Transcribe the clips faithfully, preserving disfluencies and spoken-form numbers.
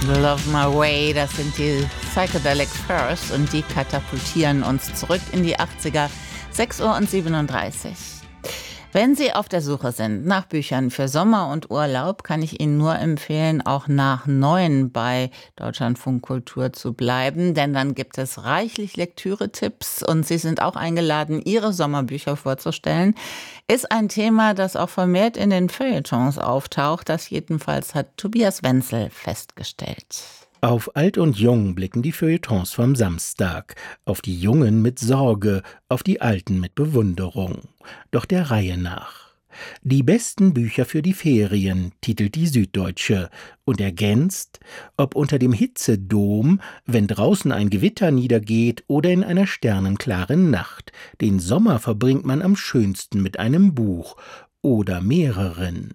Love My Way, das sind die Psychedelic Furs und die katapultieren uns zurück in die achtziger, sechs Uhr siebenunddreißig. Wenn Sie auf der Suche sind nach Büchern für Sommer und Urlaub, kann ich Ihnen nur empfehlen, auch nach neun bei Deutschlandfunk Kultur zu bleiben, denn dann gibt es reichlich Lektüre-Tipps und Sie sind auch eingeladen, Ihre Sommerbücher vorzustellen. Ist ein Thema, das auch vermehrt in den Feuilletons auftaucht, das jedenfalls hat Tobias Wenzel festgestellt. Auf Alt und Jung blicken die Feuilletons vom Samstag, auf die Jungen mit Sorge, auf die Alten mit Bewunderung. Doch der Reihe nach. Die besten Bücher für die Ferien, titelt die Süddeutsche und ergänzt, ob unter dem Hitzedom, wenn draußen ein Gewitter niedergeht oder in einer sternenklaren Nacht. Den Sommer verbringt man am schönsten mit einem Buch oder mehreren.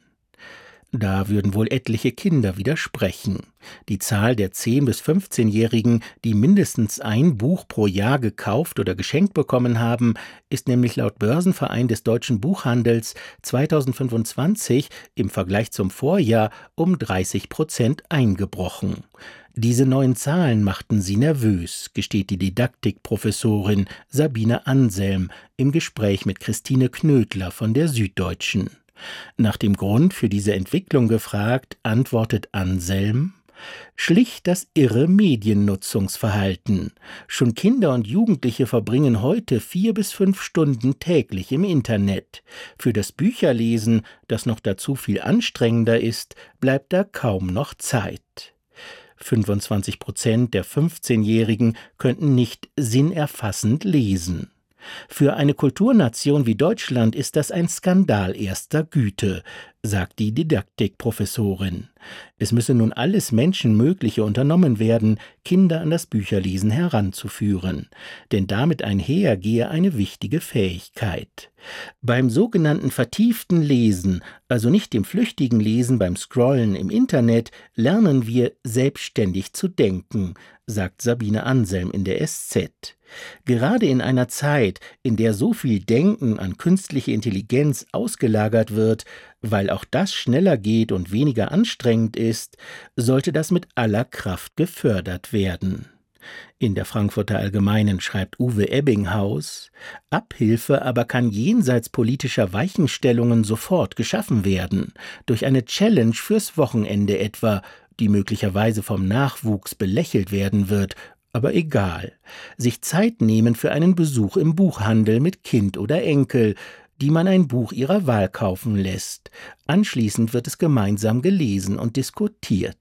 Da würden wohl etliche Kinder widersprechen. Die Zahl der zehn- bis fünfzehnjährigen, die mindestens ein Buch pro Jahr gekauft oder geschenkt bekommen haben, ist nämlich laut Börsenverein des deutschen Buchhandels zweitausendfünfundzwanzig im Vergleich zum Vorjahr um dreißig Prozent eingebrochen. Diese neuen Zahlen machten sie nervös, gesteht die Didaktikprofessorin Sabine Anselm im Gespräch mit Christine Knödler von der Süddeutschen. Nach dem Grund für diese Entwicklung gefragt, antwortet Anselm: Schlicht das irre Mediennutzungsverhalten. Schon Kinder und Jugendliche verbringen heute vier bis fünf Stunden täglich im Internet. Für das Bücherlesen, das noch dazu viel anstrengender ist, bleibt da kaum noch Zeit. fünfundzwanzig Prozent der fünfzehnjährigen könnten nicht sinnerfassend lesen. Für eine Kulturnation wie Deutschland ist das ein Skandal erster Güte, sagt die Didaktikprofessorin. Es müsse nun alles Menschenmögliche unternommen werden, Kinder an das Bücherlesen heranzuführen, denn damit einher gehe eine wichtige Fähigkeit. Beim sogenannten vertieften Lesen, also nicht dem flüchtigen Lesen beim Scrollen im Internet, lernen wir selbstständig zu denken, sagt Sabine Anselm in der S Z. Gerade in einer Zeit, in der so viel Denken an künstliche Intelligenz ausgelagert wird, weil auch das schneller geht und weniger anstrengend ist, sollte das mit aller Kraft gefördert werden. In der Frankfurter Allgemeinen schreibt Uwe Ebbinghaus: Abhilfe aber kann jenseits politischer Weichenstellungen sofort geschaffen werden, durch eine Challenge fürs Wochenende etwa, die möglicherweise vom Nachwuchs belächelt werden wird, aber egal. Sich Zeit nehmen für einen Besuch im Buchhandel mit Kind oder Enkel, die man ein Buch ihrer Wahl kaufen lässt. Anschließend wird es gemeinsam gelesen und diskutiert.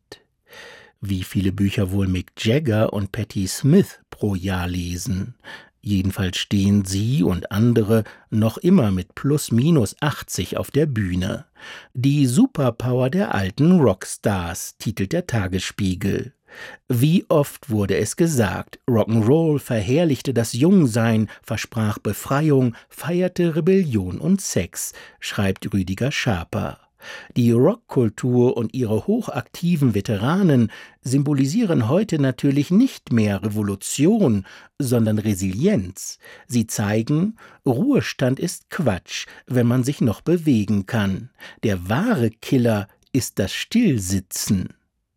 Wie viele Bücher wohl Mick Jagger und Patti Smith pro Jahr lesen? Jedenfalls stehen sie und andere noch immer mit plus minus achtzig auf der Bühne. Die Superpower der alten Rockstars, titelt der Tagesspiegel. Wie oft wurde es gesagt, Rock'n'Roll verherrlichte das Jungsein, versprach Befreiung, feierte Rebellion und Sex, schreibt Rüdiger Schaper. Die Rockkultur und ihre hochaktiven Veteranen symbolisieren heute natürlich nicht mehr Revolution, sondern Resilienz. Sie zeigen, Ruhestand ist Quatsch, wenn man sich noch bewegen kann. Der wahre Killer ist das Stillsitzen.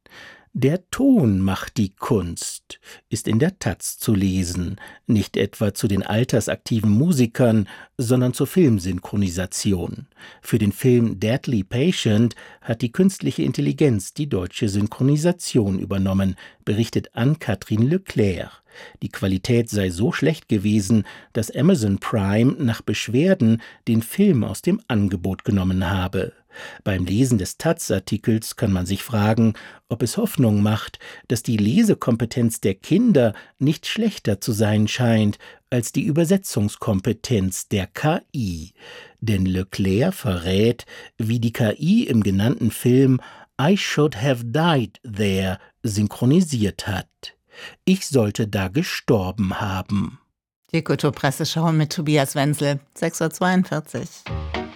Der Ton macht die Kunst, ist in der Taz zu lesen, nicht etwa zu den altersaktiven Musikern, sondern zur Filmsynchronisation. Für den Film Deadly Patient hat die künstliche Intelligenz die deutsche Synchronisation übernommen, berichtet Anne-Kathrin Leclerc. Die Qualität sei so schlecht gewesen, dass Amazon Prime nach Beschwerden den Film aus dem Angebot genommen habe. Beim Lesen des Taz-Artikels kann man sich fragen, ob es Hoffnung macht, dass die Lesekompetenz der Kinder nicht schlechter zu sein scheint als die Übersetzungskompetenz der K I. Denn Leclerc verrät, wie die K I im genannten Film I Should Have Died There synchronisiert hat. Ich sollte da gestorben haben. Die Kulturpresseschau mit Tobias Wenzel, sechs Uhr zweiundvierzig.